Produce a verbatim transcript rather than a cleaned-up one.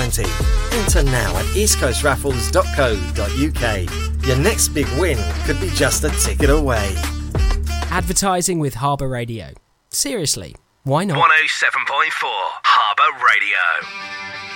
guaranteed. Enter now at east coast raffles dot co dot uk. Your next big win could be just a ticket away. Advertising with Harbour Radio. Seriously, why not? one oh seven point four Harbour Radio.